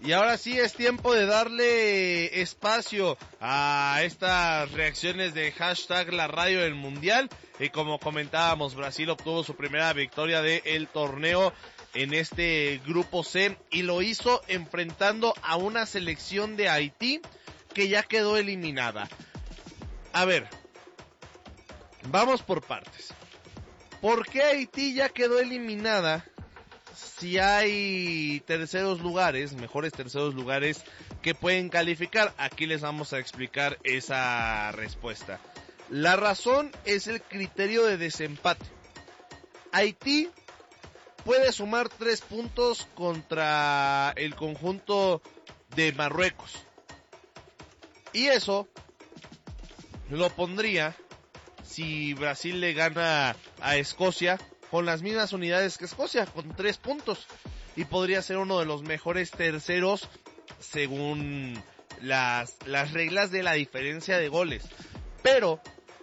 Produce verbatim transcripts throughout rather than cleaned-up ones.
Y ahora sí es tiempo de darle espacio a estas reacciones de hashtag la radio del mundial. Y como comentábamos, Brasil obtuvo su primera victoria del torneo en este grupo C y lo hizo enfrentando a una selección de Haití que ya quedó eliminada. A ver, vamos por partes. ¿Por qué Haití ya quedó eliminada si hay terceros lugares, mejores terceros lugares que pueden calificar? Aquí les vamos a explicar esa respuesta. La razón es el criterio de desempate. Haití puede sumar tres puntos contra el conjunto de Marruecos. Y eso lo pondría, si Brasil le gana a Escocia, con las mismas unidades que Escocia, con tres puntos. Y podría ser uno de los mejores terceros según las, las reglas de la diferencia de goles. Pero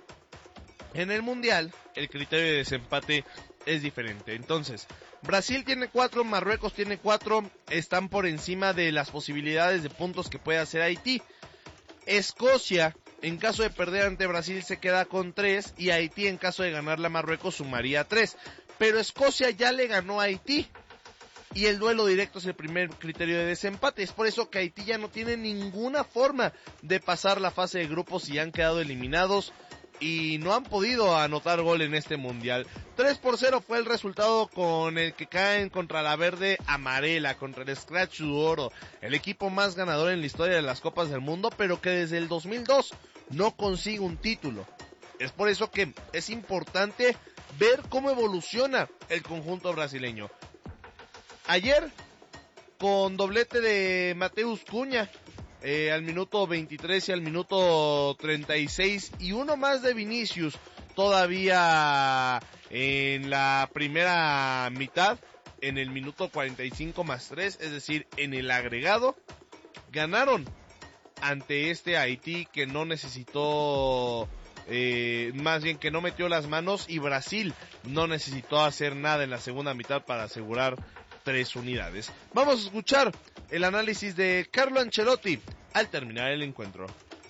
en el Mundial el criterio de desempate es diferente. Entonces, Brasil tiene cuatro, Marruecos tiene cuatro, están por encima de las posibilidades de puntos que puede hacer Haití. Escocia, en caso de perder ante Brasil, se queda con tres, y Haití, en caso de ganarle a Marruecos, sumaría tres. Pero Escocia ya le ganó a Haití, y el duelo directo es el primer criterio de desempate. Es por eso que Haití ya no tiene ninguna forma de pasar la fase de grupos y han quedado eliminados y no han podido anotar gol en este mundial. tres por cero fue el resultado con el que caen contra la verde amarela, contra el Scratch du Oro, el equipo más ganador en la historia de las Copas del Mundo, pero que desde el dos mil dos no consigue un título. Es por eso que es importante ver cómo evoluciona el conjunto brasileño. Ayer, con doblete de Mateus Cunha, Eh, al minuto veintitrés y al minuto treinta y seis, y uno más de Vinicius todavía en la primera mitad, en el minuto cuarenta y cinco más tres, es decir, en el agregado, ganaron ante este Haití que no necesitó, eh, más bien que no metió las manos, y Brasil no necesitó hacer nada en la segunda mitad para asegurar tres unidades. Vamos a escuchar el análisis de Carlo Ancelotti al terminar el encuentro.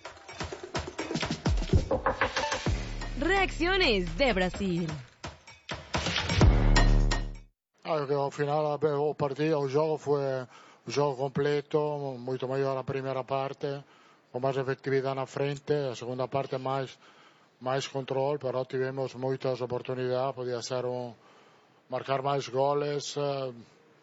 Reacciones de Brasil. Ah, que ao final o partido, o jogo foi o jogo completo, muito maior a primeira parte, com mais efetividade na frente, a segunda parte mais mais controle, però tivemos muitas oportunidades, podia ser um marcar mais goles. Uh,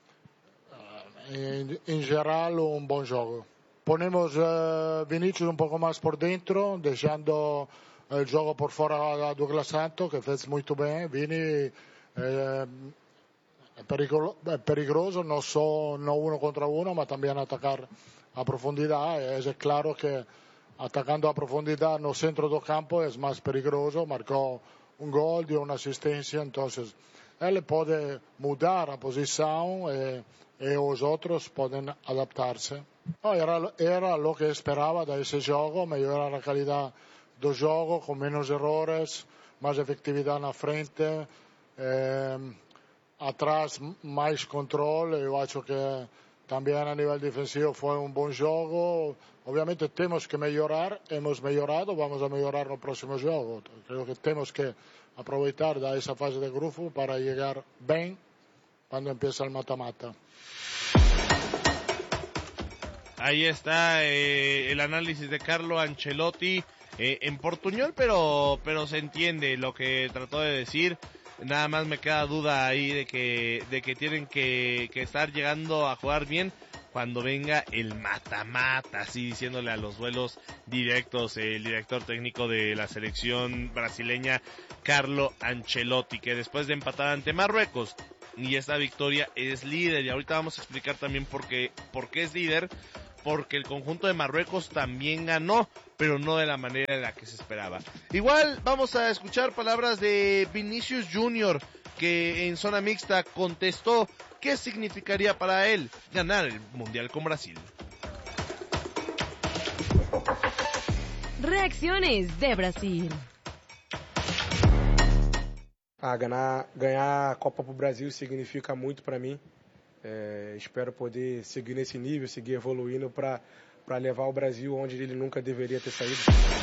En, en general, un buen juego. Ponemos uh, Vinicius un poco más por dentro, dejando el juego por fuera a Douglas Santos, que fez muito bem. Vini eh, es peligroso, no solo no uno contra uno, mas también atacar a profundidad. Es claro que atacando a profundidad no centro del campo es más peligroso. Marcó un gol, dio una asistencia, entonces él puede mudar a posición eh, e os outros podem adaptar-se. Oh, era, era lo que esperava desse jogo, melhorar a qualidade do jogo, com menos errores, mais efetividade na frente, eh, atrás mais controle. Eu acho que também a nível defensivo foi um bom jogo. Obviamente temos que melhorar, hemos melhorado, vamos a melhorar no próximo jogo. Creo que temos que aproveitar da essa fase de grupo para chegar bem quando empieza el mata-mata. Ahí está eh, el análisis de Carlo Ancelotti eh, en portuñol, pero pero se entiende lo que trató de decir. Nada más me queda duda ahí de que de que tienen que, que estar llegando a jugar bien cuando venga el mata-mata, así diciéndole a los duelos directos el director técnico de la selección brasileña, Carlo Ancelotti, que después de empatar ante Marruecos y esta victoria es líder. Y ahorita vamos a explicar también por qué, por qué es líder. Porque el conjunto de Marruecos también ganó, pero no de la manera en la que se esperaba. Igual vamos a escuchar palabras de Vinicius Junior, que en zona mixta contestó qué significaría para él ganar el Mundial con Brasil. Reacciones de Brasil. Ah, ganhar, ganhar a Copa pro Brasil significa muito para mim. É, espero poder seguir nesse nível, seguir evoluindo para para levar o Brasil onde ele nunca deveria ter saído.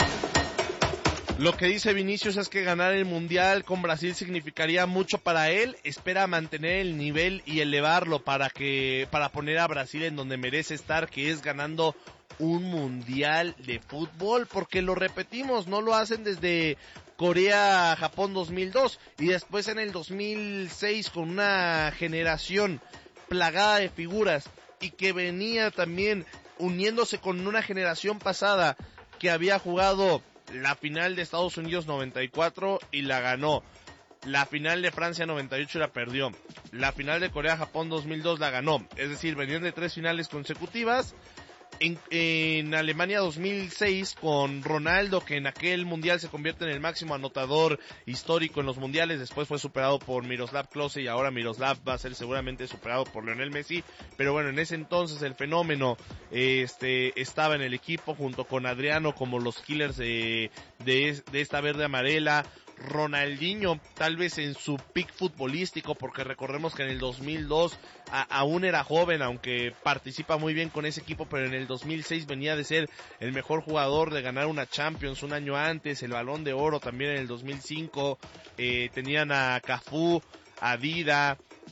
Lo que dice Vinicius es que ganar el Mundial con Brasil significaría mucho para él. Espera mantener el nivel y elevarlo para que para poner a Brasil en donde merece estar, que es ganando un Mundial de fútbol, porque lo repetimos, no lo hacen desde Corea-Japón dos mil dos y después en el dos mil seis con una generación plagada de figuras y que venía también uniéndose con una generación pasada que había jugado la final de Estados Unidos noventa y cuatro y la ganó, la final de Francia noventa y ocho y la perdió, la final de Corea-Japón dos mil dos la ganó, es decir, venían de tres finales consecutivas. En, en Alemania dos mil seis con Ronaldo, que en aquel mundial se convierte en el máximo anotador histórico en los mundiales, después fue superado por Miroslav Klose y ahora Miroslav va a ser seguramente superado por Lionel Messi, pero bueno, en ese entonces el fenómeno este estaba en el equipo junto con Adriano como los killers de, de, de esta verde amarela. Ronaldinho tal vez en su pick futbolístico, porque recordemos que en el dos mil dos a, aún era joven, aunque participa muy bien con ese equipo, pero en el dos mil seis venía de ser el mejor jugador, de ganar una Champions un año antes, el Balón de Oro también en el dos mil cinco, eh, tenían a Cafú, a Dida,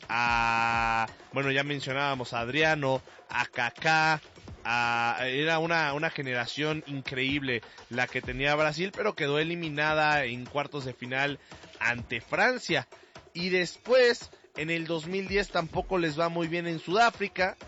a, bueno, ya mencionábamos a Adriano, a Kaká. Uh, era una, una generación increíble la que tenía Brasil, pero quedó eliminada en cuartos de final ante Francia. Y después, en el dos mil diez tampoco les va muy bien en Sudáfrica.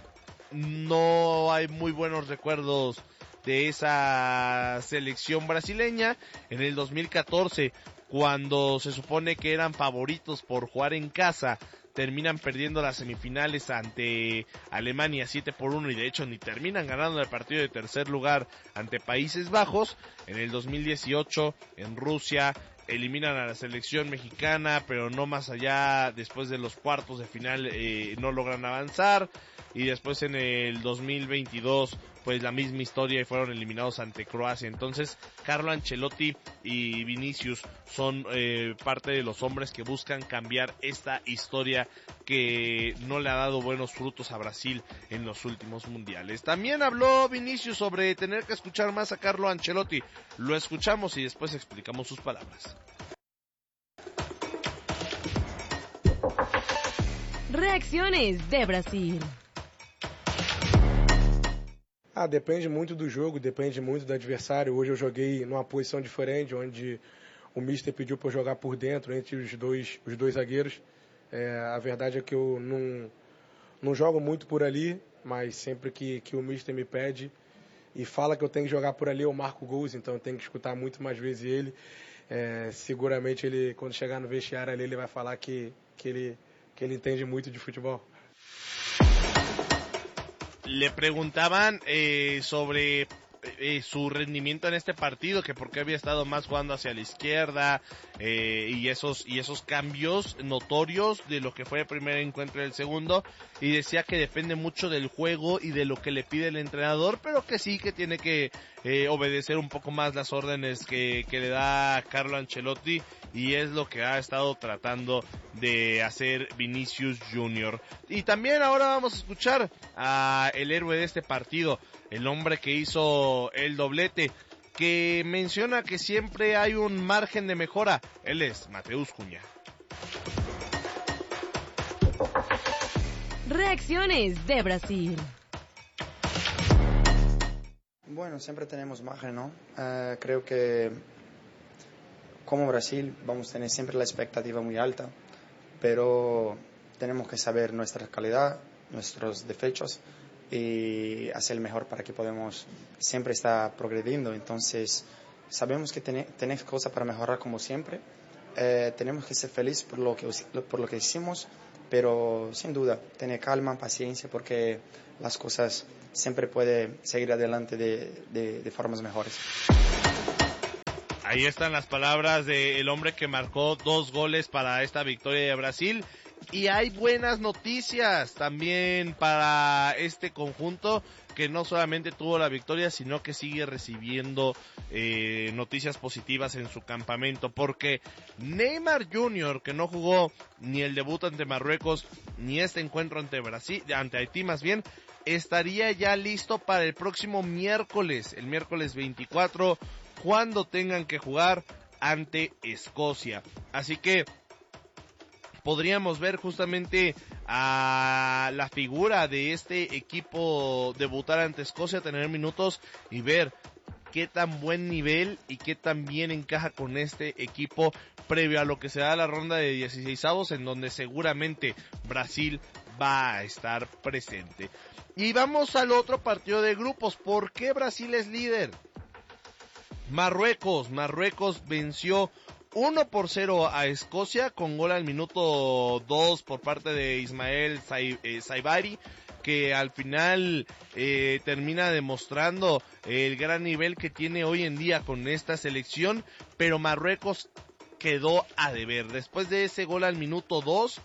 No hay muy buenos recuerdos de esa selección brasileña. En el dos mil catorce, cuando se supone que eran favoritos por jugar en casa, terminan perdiendo las semifinales ante Alemania siete por uno y de hecho ni terminan ganando el partido de tercer lugar ante Países Bajos. En el dos mil dieciocho en Rusia eliminan a la selección mexicana, pero no más allá, después de los cuartos de final eh, no logran avanzar. Y después en el dos mil veintidós pues la misma historia y fueron eliminados ante Croacia. Entonces Carlo Ancelotti y Vinicius son eh, parte de los hombres que buscan cambiar esta historia que no le ha dado buenos frutos a Brasil en los últimos mundiales. También habló Vinicius sobre tener que escuchar más a Carlo Ancelotti. Lo escuchamos y después explicamos sus palabras. Reacciones de Brasil. Ah, depende muito do jogo, depende muito do adversário. Hoje eu joguei numa posição diferente, onde o mister pediu para eu jogar por dentro, entre os dois, os dois zagueiros. É, a verdade é que eu não, não jogo muito por ali, mas sempre que, que o mister me pede e fala que eu tenho que jogar por ali, eu marco gols, então eu tenho que escutar muito mais vezes ele. É, seguramente ele, quando chegar no vestiário ali, ele vai falar que, que, ele, que ele entende muito de futebol. Le preguntaban eh, sobre eh, su rendimiento en este partido, que por qué había estado más jugando hacia la izquierda eh, y esos y esos cambios notorios de lo que fue el primer encuentro y el segundo, y decía que depende mucho del juego y de lo que le pide el entrenador, pero que sí que tiene que eh, obedecer un poco más las órdenes que, que le da Carlo Ancelotti, y es lo que ha estado tratando de hacer Vinicius Junior Y también ahora vamos a escuchar a el héroe de este partido, el hombre que hizo el doblete, que menciona que siempre hay un margen de mejora. Él es Mateus Cunha. Reacciones de Brasil. Bueno, siempre tenemos margen, ¿no? Uh, creo que como Brasil vamos a tener siempre la expectativa muy alta, pero tenemos que saber nuestra calidad, nuestros defectos y hacer el mejor para que podamos siempre estar progrediendo. Entonces, sabemos que ten, tenemos cosas para mejorar como siempre. Eh, tenemos que ser felices por lo que, por lo que hicimos, pero sin duda, tener calma, paciencia, porque las cosas siempre pueden seguir adelante de, de, de formas mejores. Ahí están las palabras del hombre que marcó dos goles para esta victoria de Brasil Y hay buenas noticias también para este conjunto que no solamente tuvo la victoria, sino que sigue recibiendo eh, noticias positivas en su campamento, porque Neymar junior, que no jugó ni el debut ante Marruecos, ni este encuentro ante Brasil, ante Haití más bien, estaría ya listo para el próximo miércoles, el miércoles veinticuatro, cuando tengan que jugar ante Escocia. Así que podríamos ver justamente a la figura de este equipo debutar ante Escocia, tener minutos y ver qué tan buen nivel y qué tan bien encaja con este equipo previo a lo que será la ronda de dieciseisavos, en donde seguramente Brasil va a estar presente. Y vamos al otro partido de grupos. ¿Por qué Brasil es líder? Marruecos, Marruecos venció uno por cero a Escocia con gol al minuto dos por parte de Ismael Saibari, que al final eh, termina demostrando el gran nivel que tiene hoy en día con esta selección, pero Marruecos quedó a deber. Después de ese gol al minuto dos,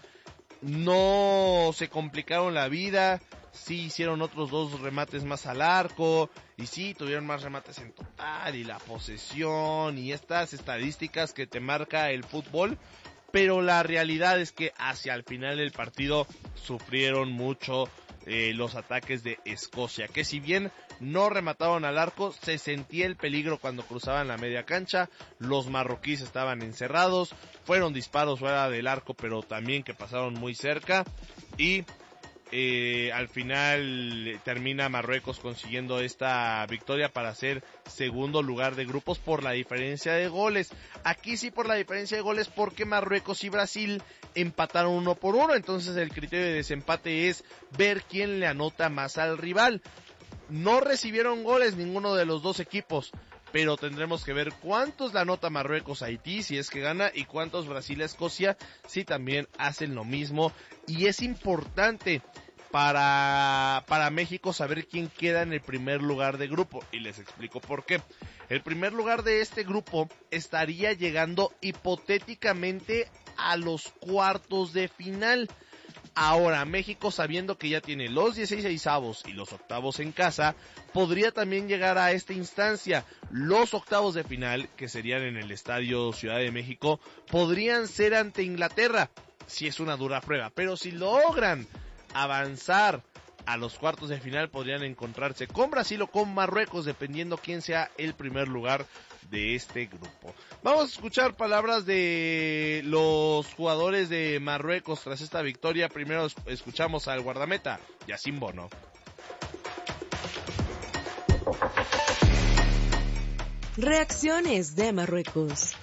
no se complicaron la vida, sí hicieron otros dos remates más al arco, y sí tuvieron más remates en total, y la posesión, y estas estadísticas que te marca el fútbol, pero la realidad es que hacia el final del partido sufrieron mucho eh, los ataques de Escocia, que si bien no remataron al arco, se sentía el peligro cuando cruzaban la media cancha, los marroquíes estaban encerrados, fueron disparos fuera del arco, pero también que pasaron muy cerca, y Eh, al final termina Marruecos consiguiendo esta victoria para ser segundo lugar de grupos por la diferencia de goles. Aquí sí por la diferencia de goles, porque Marruecos y Brasil empataron uno por uno, entonces el criterio de desempate es ver quién le anota más al rival. No recibieron goles ninguno de los dos equipos, pero tendremos que ver cuántos le anota Marruecos a Haití si es que gana, y cuántos Brasil a Escocia si también hacen lo mismo. Y es importante para, para México saber quién queda en el primer lugar de grupo, y les explico por qué. El primer lugar de este grupo estaría llegando hipotéticamente a los cuartos de final. Ahora, México, sabiendo que ya tiene los dieciseisavos y los octavos en casa, podría también llegar a esta instancia. Los octavos de final, que serían en el Estadio Ciudad de México, podrían ser ante Inglaterra, si es una dura prueba. Pero si logran avanzar a los cuartos de final, podrían encontrarse con Brasil o con Marruecos, dependiendo quién sea el primer lugar de este grupo. Vamos a escuchar palabras de los jugadores de Marruecos tras esta victoria. Primero escuchamos al guardameta Yacine Bono. Reacciones de Marruecos.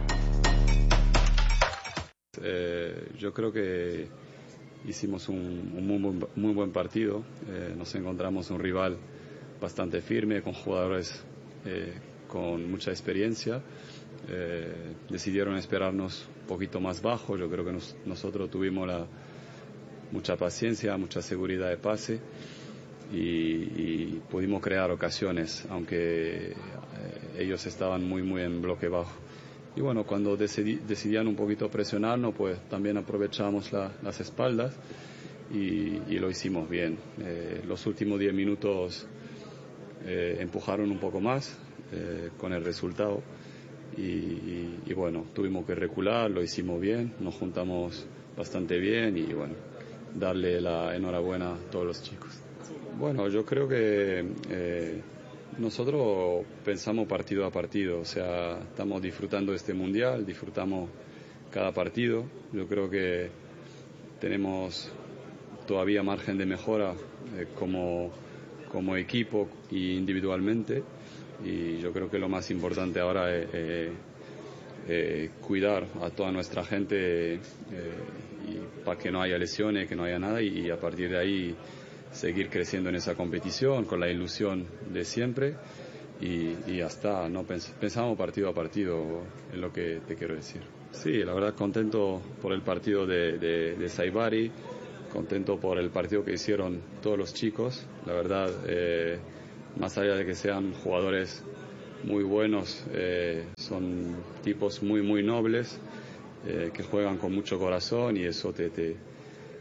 Eh, yo creo que hicimos un, un muy, buen, muy buen partido. Eh, nos encontramos un rival bastante firme, con jugadores eh, con mucha experiencia. Eh, decidieron esperarnos un poquito más bajo. Yo creo que nos, nosotros tuvimos la, mucha paciencia, mucha seguridad de pase, y, y pudimos crear ocasiones, aunque eh, ellos estaban muy muy en bloque bajo. Y bueno, cuando decidí, decidían un poquito presionarnos, pues también aprovechamos la, las espaldas y, y lo hicimos bien. Eh, los últimos diez minutos eh, empujaron un poco más eh, con el resultado y, y, y bueno, tuvimos que recular, lo hicimos bien, nos juntamos bastante bien y bueno, darle la enhorabuena a todos los chicos. Bueno, yo creo que eh, nosotros pensamos partido a partido, o sea, estamos disfrutando este mundial, disfrutamos cada partido. Yo creo que tenemos todavía margen de mejora eh, como, como equipo e individualmente, y yo creo que lo más importante ahora es eh, eh, cuidar a toda nuestra gente eh, y para que no haya lesiones, que no haya nada, y, y a partir de ahí seguir creciendo en esa competición con la ilusión de siempre, y, y ya está, ¿no? Pens- pensamos partido a partido, es lo que te quiero decir. Sí, la verdad contento por el partido de, de, de Saibari, contento por el partido que hicieron todos los chicos, la verdad, eh, más allá de que sean jugadores muy buenos, eh, son tipos muy muy nobles, eh, que juegan con mucho corazón, y eso te... te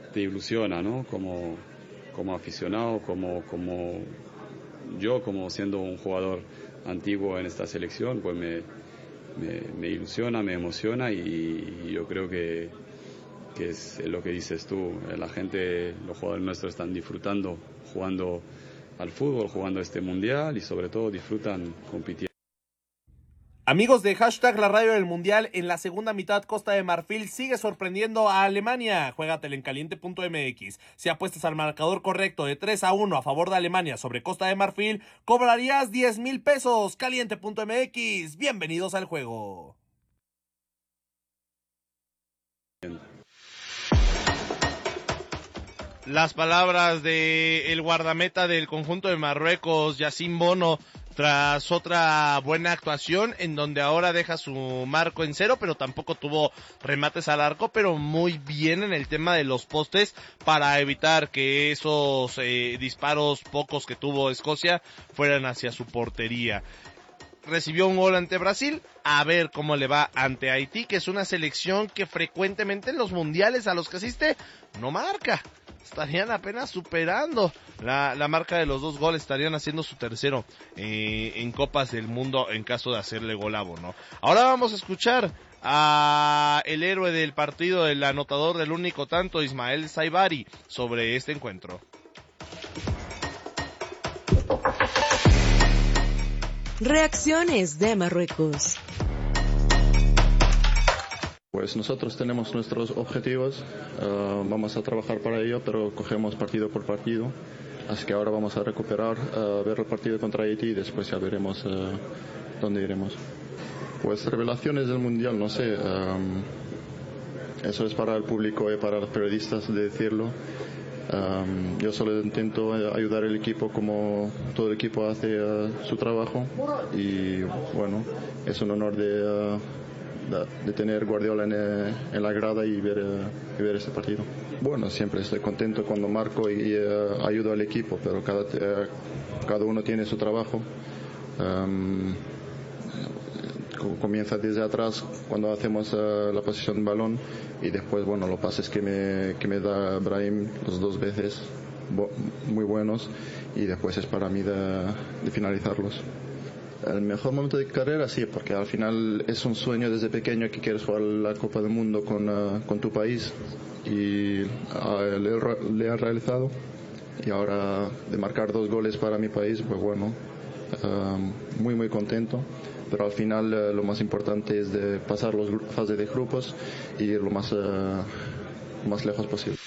te ilusiona, ¿no? Como, como aficionado, como, como yo, como siendo un jugador antiguo en esta selección, pues me, me, me ilusiona, me emociona y, y yo creo que, que es lo que dices tú. La gente, los jugadores nuestros están disfrutando jugando al fútbol, jugando este mundial y sobre todo disfrutan compitiendo. Amigos de Hashtag La Radio del Mundial, en la segunda mitad Costa de Marfil sigue sorprendiendo a Alemania. Juégatela en caliente punto m x. Si apuestas al marcador correcto de tres a uno a favor de Alemania sobre Costa de Marfil, cobrarías diez mil pesos. caliente punto m x. Bienvenidos al juego. Las palabras de el guardameta del conjunto de Marruecos, Yacine Bono, tras otra buena actuación en donde ahora deja su marco en cero, pero tampoco tuvo remates al arco, pero muy bien en el tema de los postes para evitar que esos eh, disparos pocos que tuvo Escocia fueran hacia su portería. Recibió un gol ante Brasil, a ver cómo le va ante Haití, que es una selección que frecuentemente en los mundiales a los que asiste no marca. Estarían apenas superando la, la marca de los dos goles, estarían haciendo su tercero eh, en Copas del Mundo en caso de hacerle gol a Bono. Ahora vamos a escuchar a el héroe del partido, el anotador del único tanto, Ismael Saibari, sobre este encuentro. Reacciones de Marruecos. Pues nosotros tenemos nuestros objetivos, uh, vamos a trabajar para ello, pero cogemos partido por partido. Así que ahora vamos a recuperar, uh, ver el partido contra Haití y después ya veremos uh, dónde iremos. Pues revelaciones del Mundial, no sé, um, eso es para el público y para los periodistas de decirlo. Um, yo solo intento ayudar al equipo como todo el equipo hace uh, su trabajo y bueno, es un honor de... Uh, de tener Guardiola en, en la grada y ver, y ver este partido. Bueno, siempre estoy contento cuando marco y, y uh, ayudo al equipo, pero cada, uh, cada uno tiene su trabajo. Um, comienza desde atrás cuando hacemos uh, la posición de balón y después, bueno, los pases que me, que me da Brahim los dos veces, bo- muy buenos, y después es para mí de, de finalizarlos. El mejor momento de carrera, sí, porque al final es un sueño desde pequeño que quieres jugar la Copa del Mundo con, uh, con tu país y uh, le, le han realizado. Y ahora de marcar dos goles para mi país, pues bueno, uh, muy muy contento. Pero al final uh, lo más importante es de pasar las fases de grupos y ir lo más, uh, lo más lejos posible.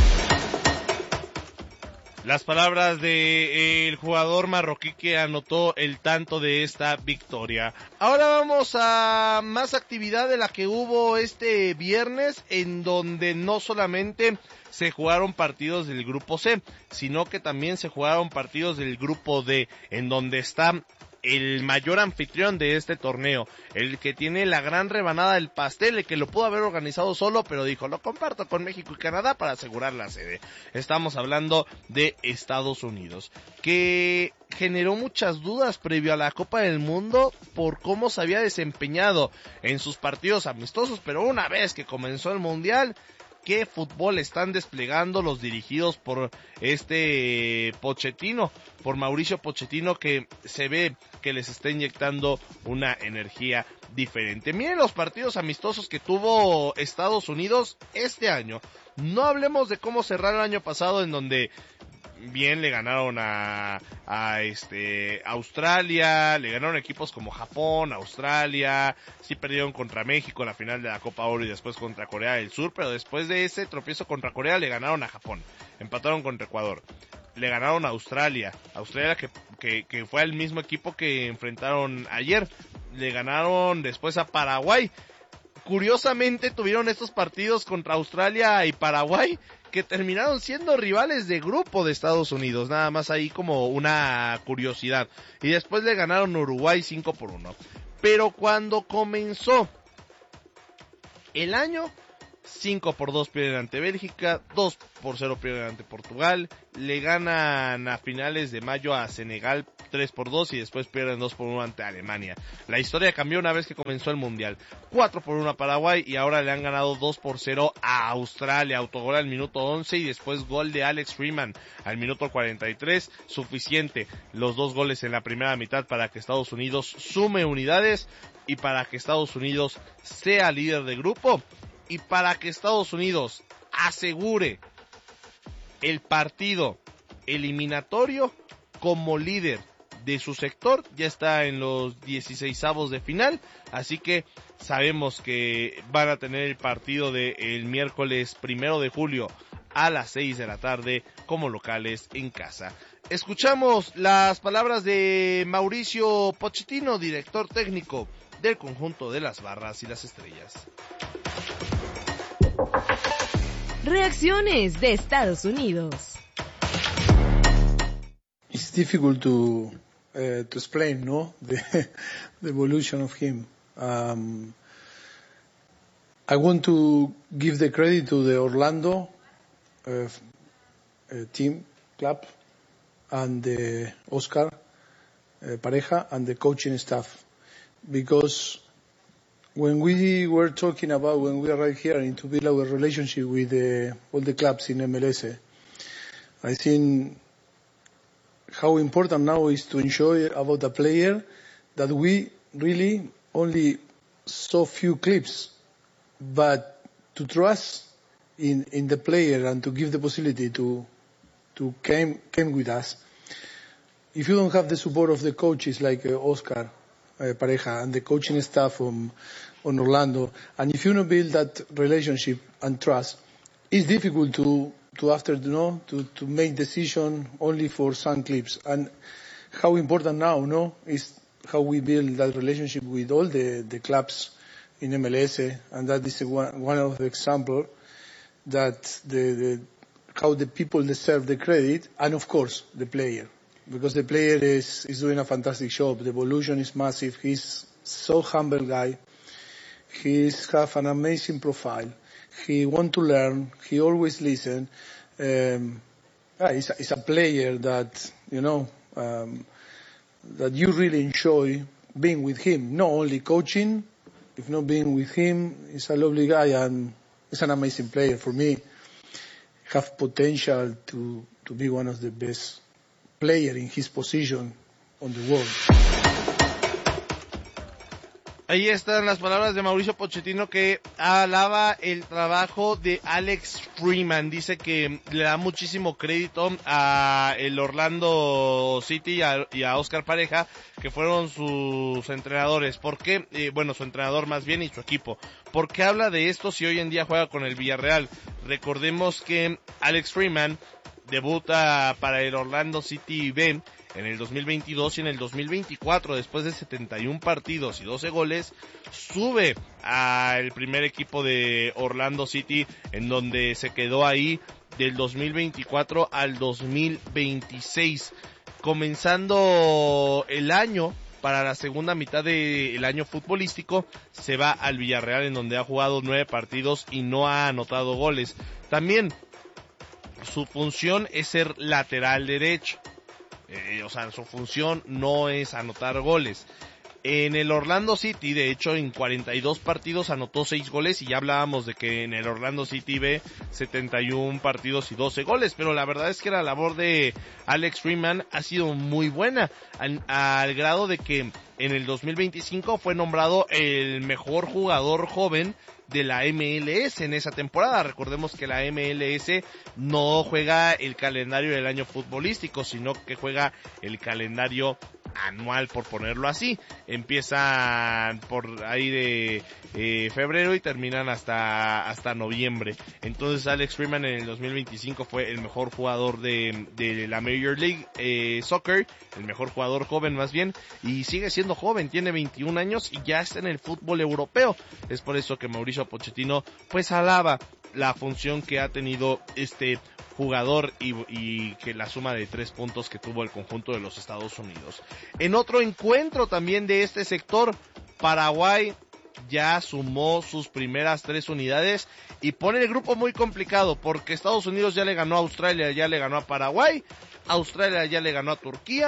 Las palabras de el jugador marroquí que anotó el tanto de esta victoria. Ahora vamos a más actividad de la que hubo este viernes, en donde no solamente se jugaron partidos del grupo C, sino que también se jugaron partidos del grupo D, en donde está el mayor anfitrión de este torneo, el que tiene la gran rebanada del pastel, el que lo pudo haber organizado solo, pero dijo, lo comparto con México y Canadá para asegurar la sede. Estamos hablando de Estados Unidos, que generó muchas dudas previo a la Copa del Mundo por cómo se había desempeñado en sus partidos amistosos, pero una vez que comenzó el Mundial, qué fútbol están desplegando los dirigidos por este Pochettino, por Mauricio Pochettino, que se ve que les está inyectando una energía diferente. Miren los partidos amistosos que tuvo Estados Unidos este año. No hablemos de cómo cerrar el año pasado, en donde bien le ganaron a, a este Australia, le ganaron equipos como Japón, Australia, sí perdieron contra México en la final de la Copa Oro y después contra Corea del Sur, pero después de ese tropiezo contra Corea le ganaron a Japón, empataron contra Ecuador, le ganaron a Australia, Australia que, que, que fue el mismo equipo que enfrentaron ayer, le ganaron después a Paraguay. Curiosamente tuvieron estos partidos contra Australia y Paraguay que terminaron siendo rivales de grupo de Estados Unidos, nada más ahí como una curiosidad. Y después le ganaron a Uruguay cinco por uno. Pero cuando comenzó el año, cinco por dos pierden ante Bélgica, dos por cero pierden ante Portugal, le ganan a finales de mayo a Senegal tres por dos y después pierden dos por uno ante Alemania. La historia cambió una vez que comenzó el Mundial. cuatro por uno a Paraguay y ahora le han ganado dos por cero a Australia. Autogol al minuto once y después gol de Alex Freeman al minuto cuarenta y tres. Suficiente los dos goles en la primera mitad para que Estados Unidos sume unidades y para que Estados Unidos sea líder de grupo y para que Estados Unidos asegure el partido eliminatorio como líder de su sector. Ya está en los dieciseisavos de final, así que sabemos que van a tener el partido del miércoles primero de julio a las seis de la tarde como locales en casa. Escuchamos las palabras de Mauricio Pochettino, director técnico del conjunto de las Barras y las Estrellas. Reacciones de Estados Unidos. It's difficult to uh, to explain, no, the the evolution of him. Um, I want to give the credit to the Orlando uh, uh, team, club, and the Oscar uh, Pareja and the coaching staff, because when we were talking about when we arrived here and to build our relationship with the, all the clubs in M L S, I think how important now is to enjoy about a player that we really only saw few clips, but to trust in in the player and to give the possibility to to came came with us. If you don't have the support of the coaches like uh, Oscar uh, Pareja and the coaching staff on on Orlando, and if you don't build that relationship and trust, it's difficult to to after you know to to make decision only for some clips. And how important now, no, is how we build that relationship with all the the clubs in M L S, and that is one one of the example that the, the how the people deserve the credit, and of course the player, because the player is is doing a fantastic job. The evolution is massive. He's so humble guy. He's have an amazing profile. He want to learn. He always listen. Um, yeah, he's, a, he's a player that you know um, that you really enjoy being with him. Not only coaching, if not being with him, he's a lovely guy and he's an amazing player. For me, have potential to to be one of the best player in his position on the world. Ahí están las palabras de Mauricio Pochettino, que alaba el trabajo de Alex Freeman. Dice que le da muchísimo crédito a el Orlando City y a, y a Oscar Pareja, que fueron sus entrenadores. ¿Por qué? Eh, bueno, su entrenador más bien y su equipo. ¿Por qué habla de esto si hoy en día juega con el Villarreal? Recordemos que Alex Freeman debuta para el Orlando City B en el dos mil veintidós y en el dos mil veinticuatro, después de setenta y un partidos y doce goles, sube al primer equipo de Orlando City, en donde se quedó ahí del dos mil veinticuatro al dos mil veintiséis, comenzando el año. Para la segunda mitad del año futbolístico se va al Villarreal, en donde ha jugado nueve partidos y no ha anotado goles. También su función es ser lateral derecho. Eh, o sea, su función no es anotar goles. En el Orlando City, de hecho, en cuarenta y dos partidos anotó seis goles, y ya hablábamos de que en el Orlando City B setenta y un partidos y doce goles, pero la verdad es que la labor de Alex Freeman ha sido muy buena, al, al grado de que en el dos mil veinticinco fue nombrado el mejor jugador joven de la M L S en esa temporada. Recordemos que la M L S no juega el calendario del año futbolístico, sino que juega el calendario anual, por ponerlo así. Empiezan por ahí de eh, febrero y terminan hasta hasta noviembre. Entonces Alex Freeman en el dos mil veinticinco fue el mejor jugador de, de la Major League eh, Soccer, el mejor jugador joven más bien, y sigue siendo joven, tiene veintiún años y ya está en el fútbol europeo. Es por eso que Mauricio Pochettino pues alaba la función que ha tenido este jugador y, y que la suma de tres puntos que tuvo el conjunto de los Estados Unidos. En otro encuentro también de este sector, Paraguay ya sumó sus primeras tres unidades y pone el grupo muy complicado, porque Estados Unidos ya le ganó a Australia, ya le ganó a Paraguay, Australia ya le ganó a Turquía,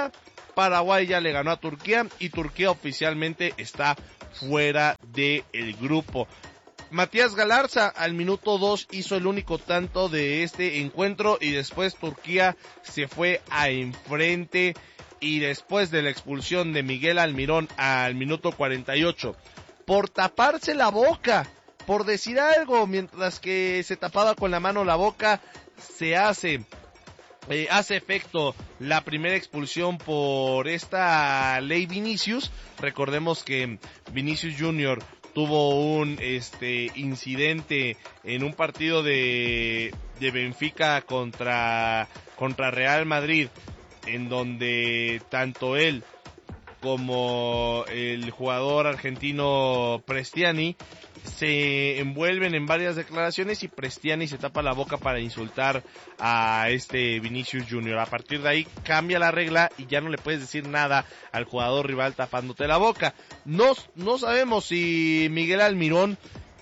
Paraguay ya le ganó a Turquía y Turquía oficialmente está fuera del grupo. Matías Galarza al minuto dos hizo el único tanto de este encuentro y después Turquía se fue a enfrente, y después de la expulsión de Miguel Almirón al minuto cuarenta y ocho por taparse la boca, por decir algo mientras que se tapaba con la mano la boca, se hace eh, hace efecto la primera expulsión por esta ley Vinicius. Recordemos que Vinicius Junior tuvo un este incidente en un partido de, de Benfica contra, contra Real Madrid, en donde tanto él como el jugador argentino Prestiani se envuelven en varias declaraciones y Prestiani se tapa la boca para insultar a este Vinicius Junior. A partir de ahí cambia la regla y ya no le puedes decir nada al jugador rival tapándote la boca. No, no sabemos si Miguel Almirón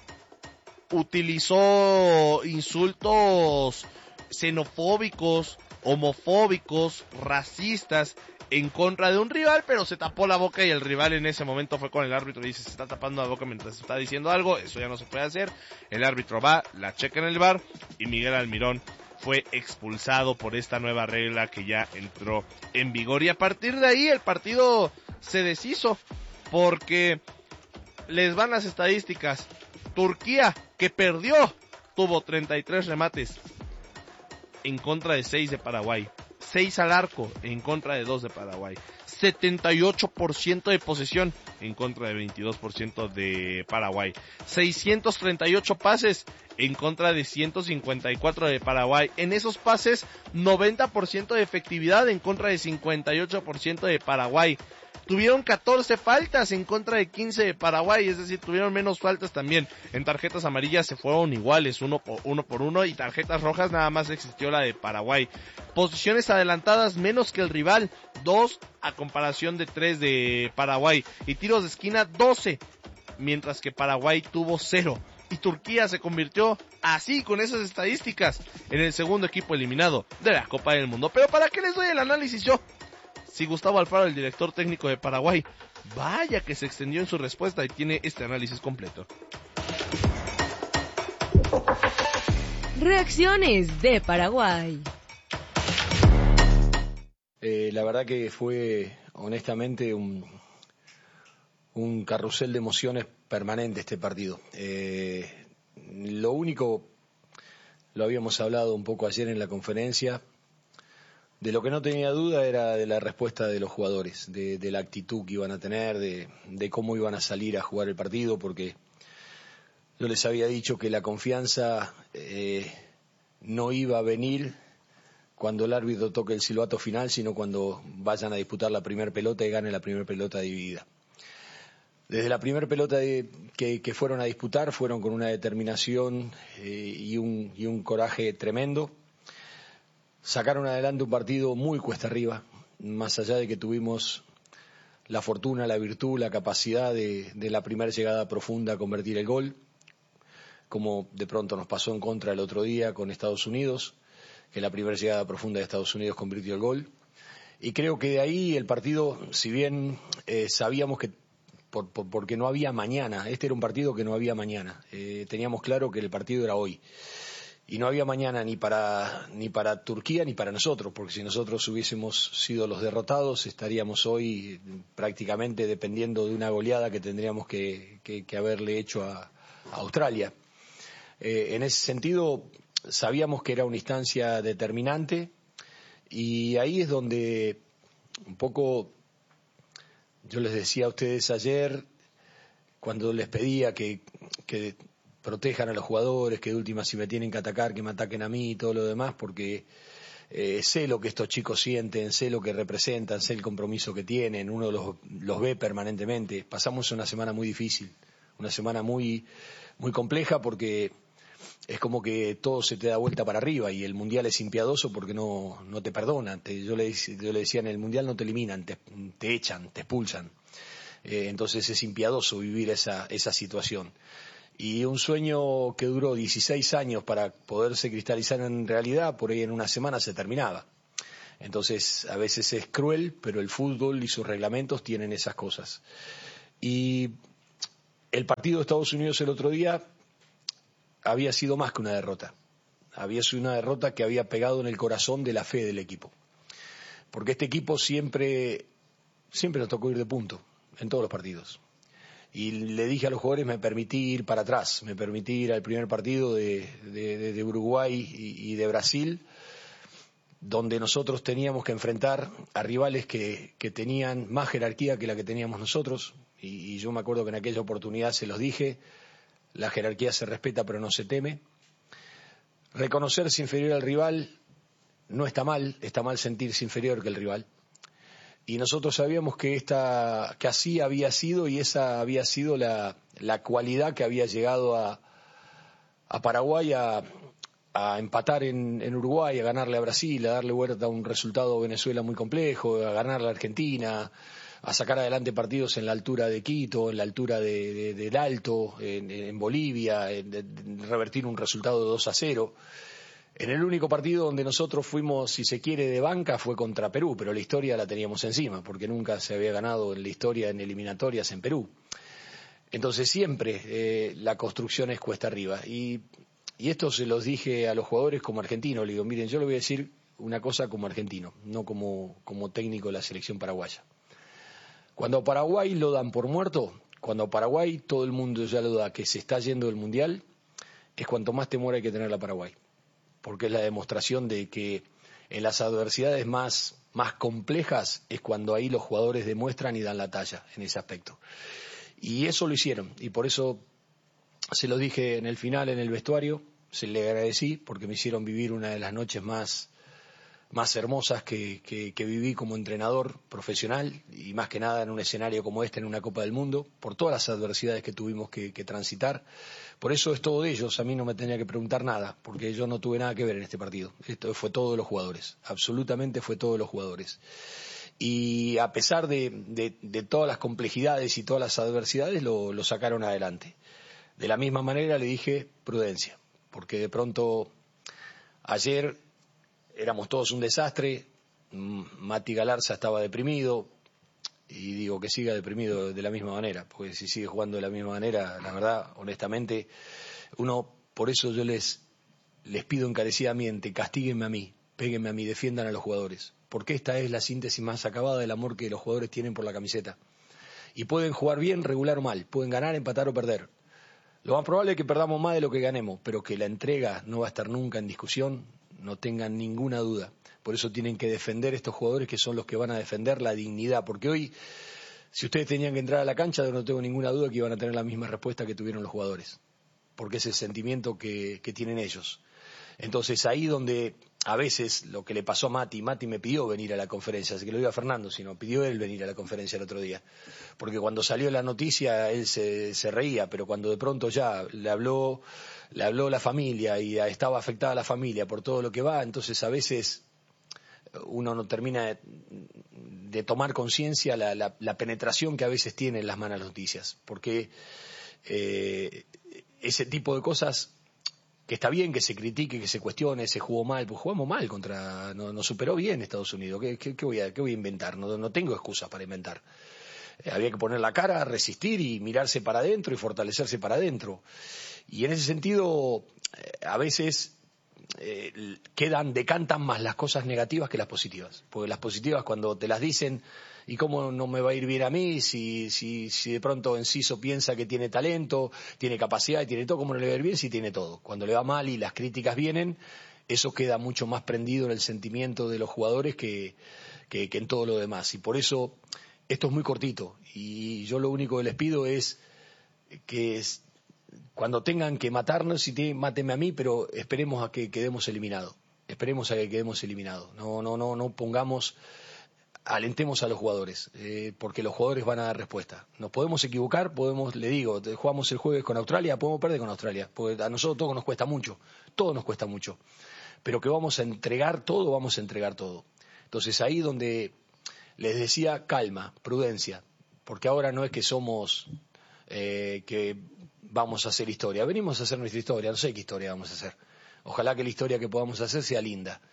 utilizó insultos xenofóbicos, homofóbicos, racistas en contra de un rival, pero se tapó la boca y el rival en ese momento fue con el árbitro y dice: se está tapando la boca mientras está diciendo algo, eso ya no se puede hacer. El árbitro va, la checa en el V A R y Miguel Almirón fue expulsado por esta nueva regla que ya entró en vigor. Y a partir de ahí el partido se deshizo, porque les van las estadísticas. Turquía, que perdió, tuvo treinta y tres remates en contra de seis de Paraguay. seis al arco en contra de dos de Paraguay. setenta y ocho por ciento de posesión en contra de veintidós por ciento de Paraguay. seiscientos treinta y ocho pases en contra de ciento cincuenta y cuatro de Paraguay. En esos pases, noventa por ciento de efectividad en contra de cincuenta y ocho por ciento de Paraguay. Tuvieron catorce faltas en contra de quince de Paraguay, es decir, tuvieron menos faltas también. En tarjetas amarillas se fueron iguales, uno por uno, por uno y tarjetas rojas nada más existió la de Paraguay. Posiciones adelantadas menos que el rival, dos a comparación de tres de Paraguay. Y tiros de esquina, doce, mientras que Paraguay tuvo cero. Y Turquía se convirtió así, con esas estadísticas, en el segundo equipo eliminado de la Copa del Mundo. Pero ¿para qué les doy el análisis yo? Si Gustavo Alfaro, el director técnico de Paraguay, vaya que se extendió en su respuesta y tiene este análisis completo. Reacciones de Paraguay. Eh, la verdad que fue, honestamente, un, un carrusel de emociones permanente este partido. Eh, lo único, lo habíamos hablado un poco ayer en la conferencia, de lo que no tenía duda era de la respuesta de los jugadores, de, de la actitud que iban a tener, de, de cómo iban a salir a jugar el partido, porque yo les había dicho que la confianza eh, no iba a venir cuando el árbitro toque el silbato final, sino cuando vayan a disputar la primera pelota y gane la primera pelota dividida. Desde la primera pelota de, que, que fueron a disputar, fueron con una determinación eh, y, un, y un coraje tremendo. Sacaron adelante un partido muy cuesta arriba, más allá de que tuvimos la fortuna, la virtud, la capacidad de, de la primera llegada profunda a convertir el gol, como de pronto nos pasó en contra el otro día con Estados Unidos, que la primera llegada profunda de Estados Unidos convirtió el gol. Y creo que de ahí el partido, si bien eh, sabíamos que, por, por, porque no había mañana, este era un partido que no había mañana, eh, teníamos claro que el partido era hoy. Y no había mañana ni para ni para Turquía ni para nosotros, porque si nosotros hubiésemos sido los derrotados, estaríamos hoy prácticamente dependiendo de una goleada que tendríamos que, que, que haberle hecho a, a Australia. Eh, en ese sentido, sabíamos que era una instancia determinante y ahí es donde un poco yo les decía a ustedes ayer, cuando les pedía que... que protejan a los jugadores, que de última si me tienen que atacar, que me ataquen a mí y todo lo demás, porque eh, sé lo que estos chicos sienten, sé lo que representan, sé el compromiso que tienen, uno los, los ve permanentemente. Pasamos una semana muy difícil, una semana muy, muy compleja porque es como que todo se te da vuelta para arriba y el Mundial es impiadoso porque no, no te perdonan. Te, yo, le, yo le decía, en el Mundial no te eliminan, te, te echan, te expulsan. Eh, entonces es impiadoso vivir esa, esa situación. Y un sueño que duró dieciséis años para poderse cristalizar en realidad, por ahí en una semana se terminaba. Entonces, a veces es cruel, pero el fútbol y sus reglamentos tienen esas cosas. Y el partido de Estados Unidos el otro día había sido más que una derrota. Había sido una derrota que había pegado en el corazón de la fe del equipo. Porque este equipo siempre, siempre nos tocó ir de punto en todos los partidos. Y le dije a los jugadores, me permití ir para atrás, me permití ir al primer partido de, de, de Uruguay y, y de Brasil, donde nosotros teníamos que enfrentar a rivales que, que tenían más jerarquía que la que teníamos nosotros. Y, y yo me acuerdo que en aquella oportunidad se los dije, la jerarquía se respeta pero no se teme. Reconocerse inferior al rival no está mal, está mal sentirse inferior que el rival. Y nosotros sabíamos que esta, que así había sido y esa había sido la, la cualidad que había llegado a, a Paraguay a, a empatar en, en Uruguay, a ganarle a Brasil, a darle vuelta a un resultado a Venezuela muy complejo, a ganarle a Argentina, a sacar adelante partidos en la altura de Quito, en la altura de, de, del Alto, en, en Bolivia, en, en revertir un resultado de dos a cero. En el único partido donde nosotros fuimos, si se quiere, de banca fue contra Perú, pero la historia la teníamos encima, porque nunca se había ganado en la historia en eliminatorias en Perú. Entonces siempre eh, la construcción es cuesta arriba. Y, y esto se los dije a los jugadores como argentino. Le digo, miren, yo le voy a decir una cosa como argentino, no como, como técnico de la selección paraguaya. Cuando a Paraguay lo dan por muerto, cuando a Paraguay todo el mundo ya lo da que se está yendo del Mundial, es cuanto más temor hay que tener a Paraguay. Porque es la demostración de que en las adversidades más, más complejas es cuando ahí los jugadores demuestran y dan la talla en ese aspecto. Y eso lo hicieron, y por eso se lo dije en el final, en el vestuario, se le agradecí, porque me hicieron vivir una de las noches más, más hermosas que, que, que viví como entrenador profesional, y más que nada en un escenario como este, en una Copa del Mundo, por todas las adversidades que tuvimos que, que transitar. Por eso es todo de ellos, a mí no me tenía que preguntar nada, porque yo no tuve nada que ver en este partido. Esto fue todo de los jugadores, absolutamente fue todo de los jugadores. Y a pesar de, de, de todas las complejidades y todas las adversidades, lo, lo sacaron adelante. De la misma manera le dije prudencia, porque de pronto ayer éramos todos un desastre, Mati Galarza estaba deprimido, y digo que siga deprimido de la misma manera, porque si sigue jugando de la misma manera, la verdad, honestamente, uno, por eso yo les, les pido encarecidamente, castíguenme a mí, péguenme a mí, defiendan a los jugadores, porque esta es la síntesis más acabada del amor que los jugadores tienen por la camiseta. Y pueden jugar bien, regular o mal, pueden ganar, empatar o perder. Lo más probable es que perdamos más de lo que ganemos, pero que la entrega no va a estar nunca en discusión, no tengan ninguna duda. Por eso tienen que defender estos jugadores que son los que van a defender la dignidad. Porque hoy, si ustedes tenían que entrar a la cancha, yo no tengo ninguna duda que iban a tener la misma respuesta que tuvieron los jugadores. Porque es el sentimiento que, que tienen ellos. Entonces ahí donde a veces lo que le pasó a Mati, Mati me pidió venir a la conferencia, así que lo diga Fernando, sino pidió él venir a la conferencia el otro día. Porque cuando salió la noticia él se, se reía, pero cuando de pronto ya le habló, le habló la familia y estaba afectada la familia por todo lo que va, entonces a veces uno no termina de, de tomar conciencia la, la, la penetración que a veces tienen las malas noticias, porque eh, ese tipo de cosas, que está bien que se critique, que se cuestione, se jugó mal, pues jugamos mal contra, nos no superó bien Estados Unidos, ¿qué, qué, qué, voy, a, qué voy a inventar? No, no tengo excusas para inventar. Eh, había que poner la cara, resistir y mirarse para adentro y fortalecerse para adentro. Y en ese sentido, eh, a veces Eh, quedan, decantan más las cosas negativas que las positivas, porque las positivas cuando te las dicen, ¿y cómo no me va a ir bien a mí si, si, si de pronto Enciso piensa que tiene talento, tiene capacidad y tiene todo? ¿Cómo no le va a ir bien si tiene todo? Cuando le va mal y las críticas vienen, eso queda mucho más prendido en el sentimiento de los jugadores que, que, que en todo lo demás, y por eso esto es muy cortito, y yo lo único que les pido es que es, cuando tengan que matarnos, si te, mátenme a mí, pero esperemos a que quedemos eliminados. Esperemos a que quedemos eliminados. No, no, no, no pongamos, alentemos a los jugadores, eh, porque los jugadores van a dar respuesta. Nos podemos equivocar, podemos, le digo, jugamos el jueves con Australia, podemos perder con Australia, porque a nosotros todo nos cuesta mucho, todo nos cuesta mucho. Pero que vamos a entregar todo, vamos a entregar todo. Entonces ahí donde les decía calma, prudencia, porque ahora no es que somos, eh, que vamos a hacer historia, venimos a hacer nuestra historia, no sé qué historia vamos a hacer. Ojalá que la historia que podamos hacer sea linda,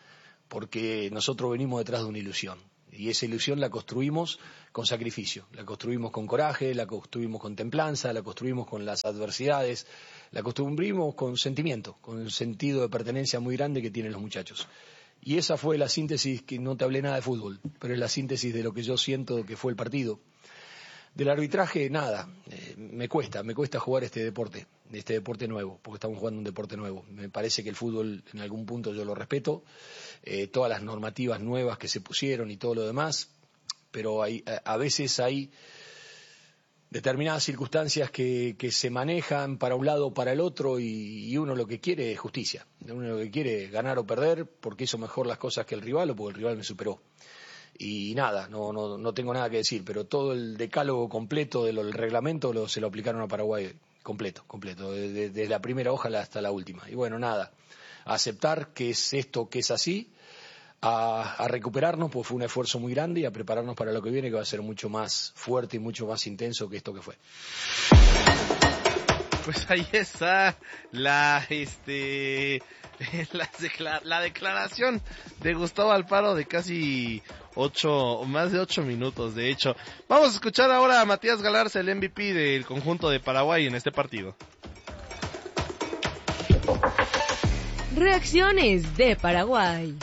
porque nosotros venimos detrás de una ilusión. Y esa ilusión la construimos con sacrificio, la construimos con coraje, la construimos con templanza, la construimos con las adversidades, la construimos con sentimiento, con un sentido de pertenencia muy grande que tienen los muchachos. Y esa fue la síntesis, que no te hablé nada de fútbol, pero es la síntesis de lo que yo siento que fue el partido. Del arbitraje, nada, eh, me cuesta, me cuesta jugar este deporte, este deporte nuevo, porque estamos jugando un deporte nuevo. Me parece que el fútbol en algún punto yo lo respeto, eh, todas las normativas nuevas que se pusieron y todo lo demás, pero hay, a, a veces hay determinadas circunstancias que, que se manejan para un lado o para el otro y, y uno lo que quiere es justicia, uno lo que quiere es ganar o perder porque hizo mejor las cosas que el rival o porque el rival me superó. Y nada, no, no, no tengo nada que decir, pero todo el decálogo completo del reglamento lo, se lo aplicaron a Paraguay, completo, completo, desde, desde la primera hoja hasta la última. Y bueno, nada, a aceptar que es esto, que es así, a, a recuperarnos, pues fue un esfuerzo muy grande, y a prepararnos para lo que viene, que va a ser mucho más fuerte y mucho más intenso que esto que fue. Pues ahí está la este la, decla- la declaración de Gustavo Alfaro de casi ocho, más de ocho minutos, de hecho. Vamos a escuchar ahora a Matías Galarza, el M V P del conjunto de Paraguay en este partido. Reacciones de Paraguay.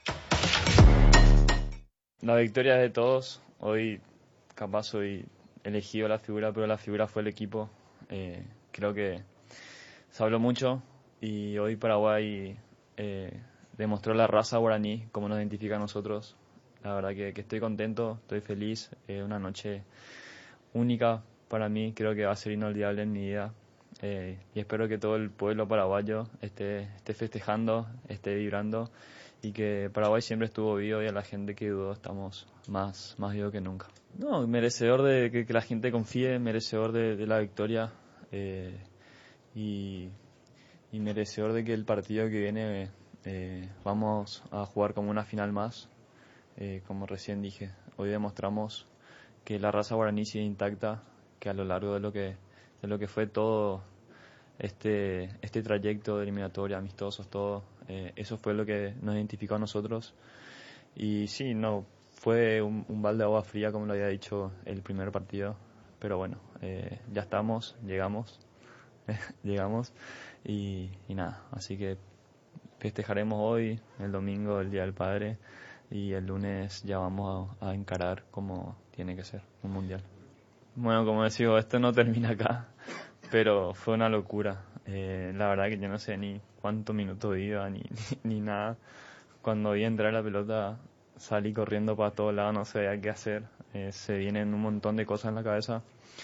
La victoria es de todos. Hoy capaz hoy elegido la figura, pero la figura fue el equipo. Eh, creo que se habló mucho y hoy Paraguay eh, demostró la raza guaraní, como nos identifica a nosotros. La verdad que, que estoy contento, estoy feliz. Es eh, una noche única para mí, creo que va a ser inolvidable en mi vida. Eh, y espero que todo el pueblo paraguayo esté, esté festejando, esté vibrando, y que Paraguay siempre estuvo vivo, y a la gente que dudó estamos más, más vivos que nunca. No, merecedor de que, que la gente confíe, merecedor de, de la victoria, eh, y, y merecedor de que el partido que viene eh, vamos a jugar como una final más. Eh, como recién dije, hoy demostramos que la raza guaraní sigue intacta, que a lo largo de lo que de lo que fue todo este este trayecto de eliminatoria, amistosos, todo, eh, eso fue lo que nos identificó a nosotros. Y sí, no, fue un, un balde de agua fría, como lo había dicho el primer partido, pero bueno, eh, ya estamos, llegamos, llegamos y, y nada, así que festejaremos hoy, el domingo, el Día del Padre, y el lunes ya vamos a, a encarar como tiene que ser, un mundial. Bueno, como decía, esto no termina acá, pero fue una locura. Eh, la verdad que yo no sé ni cuántos minutos iba, ni, ni, ni nada. Cuando vi entrar la pelota, salí corriendo para todos lados, no sabía qué hacer. Eh, se vienen un montón de cosas en la cabeza.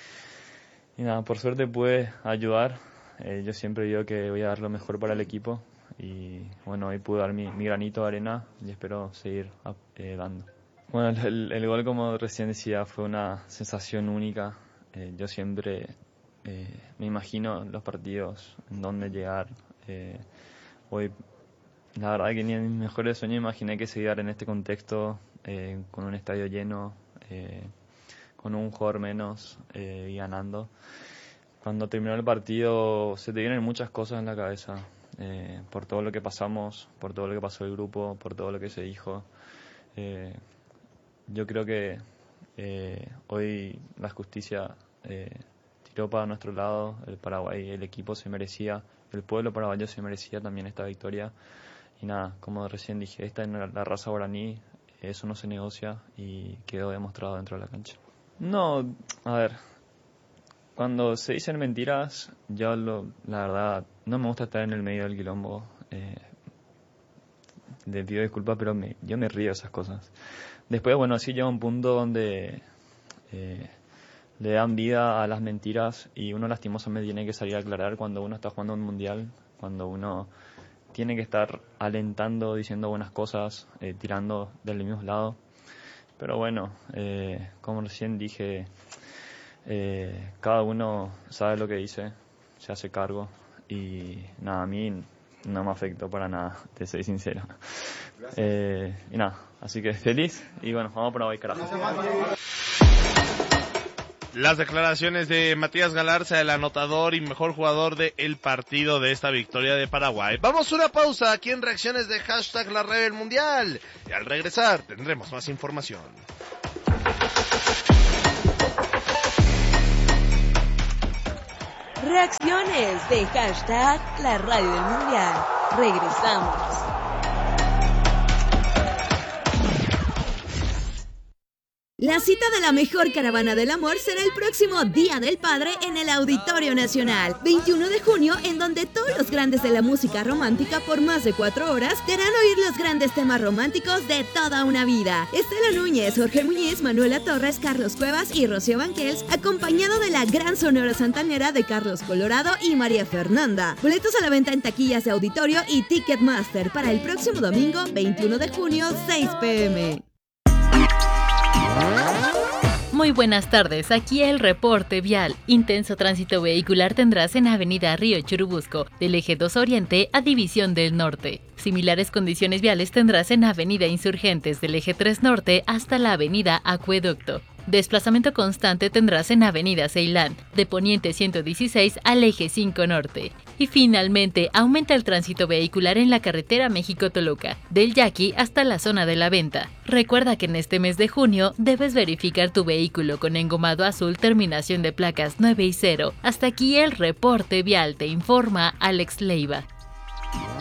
Y nada, por suerte pude ayudar. Eh, yo siempre digo que voy a dar lo mejor para el equipo. Y bueno, hoy pude dar mi, mi granito de arena y espero seguir eh, dando. Bueno, el, el gol, como recién decía, fue una sensación única. Eh, yo siempre eh, me imagino los partidos, en dónde llegar. Eh, hoy, la verdad que ni en mis mejores sueños imaginé que se iba a dar en este contexto, eh, con un estadio lleno, eh, con un jugador menos eh, y ganando. Cuando terminó el partido se te vienen muchas cosas en la cabeza. Eh, por todo lo que pasamos, por todo lo que pasó el grupo, por todo lo que se dijo. Eh, yo creo que eh, hoy la justicia eh, tiró para nuestro lado. El Paraguay, el equipo se merecía, el pueblo paraguayo se merecía también esta victoria. Y nada, como recién dije, esta es la raza guaraní, eso no se negocia y quedó demostrado dentro de la cancha. No, a ver, cuando se dicen mentiras, yo lo, la verdad no me gusta estar en el medio del quilombo. Eh, le pido disculpas, pero me, yo me río de esas cosas. Después, bueno, sí llega un punto donde eh, le dan vida a las mentiras y uno lastimosamente tiene que salir a aclarar cuando uno está jugando un mundial, cuando uno tiene que estar alentando, diciendo buenas cosas, eh, tirando del mismo lado. Pero bueno, eh, como recién dije, eh, cada uno sabe lo que dice, se hace cargo y nada, a mí no me afectó para nada, te soy sincero. Eh, y nada, así que feliz y bueno, vamos por hoy, carajo. Las declaraciones de Matías Galarza, el anotador y mejor jugador del partido de esta victoria de Paraguay. Vamos a una pausa aquí en reacciones de hashtag La Radio del Mundial. Y al regresar tendremos más información. Reacciones de hashtag La Radio del Mundial. Regresamos. La cita de la mejor caravana del amor será el próximo Día del Padre en el Auditorio Nacional, veintiuno de junio, en donde todos los grandes de la música romántica por más de cuatro horas te harán oír los grandes temas románticos de toda una vida. Estela Núñez, Jorge Muñiz, Manuela Torres, Carlos Cuevas y Rocío Banquels, acompañado de la gran sonora santanera de Carlos Colorado y María Fernanda. Boletos a la venta en taquillas de Auditorio y Ticketmaster para el próximo domingo, veintiuno de junio, seis pe eme. Muy buenas tardes, aquí el reporte vial. Intenso tránsito vehicular tendrás en Avenida Río Churubusco, del eje dos Oriente a División del Norte. Similares condiciones viales tendrás en Avenida Insurgentes, del eje tres Norte hasta la Avenida Acueducto. Desplazamiento constante tendrás en Avenida Ceilán, de Poniente ciento dieciséis al eje cinco Norte. Y finalmente, aumenta el tránsito vehicular en la carretera México-Toluca, del Yaqui hasta la zona de la venta. Recuerda que en este mes de junio debes verificar tu vehículo con engomado azul terminación de placas nueve y cero. Hasta aquí el reporte vial, te informa Alex Leiva.